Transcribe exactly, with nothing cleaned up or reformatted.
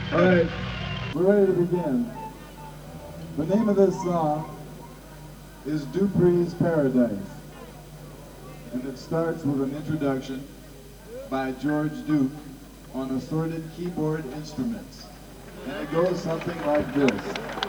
All right, we're ready to begin. The name of this song is Dupree's Paradise, and it starts with an introduction by George Duke on assorted keyboard instruments, and it goes something like this.